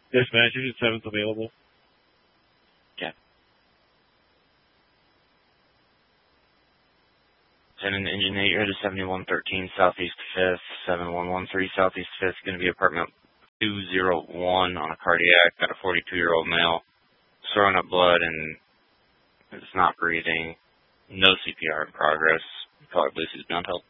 Dispatch, is 7th available? Okay. Send an engine 8, you're to 7113 Southeast 5th, 7113 Southeast 5th, going to be apartment 201 on a cardiac, got a 42-year-old male, throwing up blood and it's not breathing, no CPR in progress, call it Lucy's Mount Health.